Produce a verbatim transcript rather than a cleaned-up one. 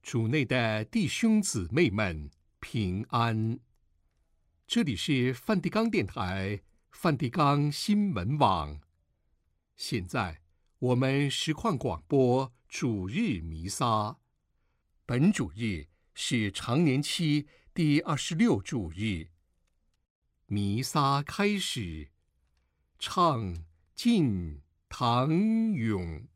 主内的弟兄姊妹们平安，这里是梵蒂冈电台、梵蒂冈新闻网。现在我们实况广播主日弥撒，本主日是常年期第二十六主日。弥撒开始，唱进唐咏。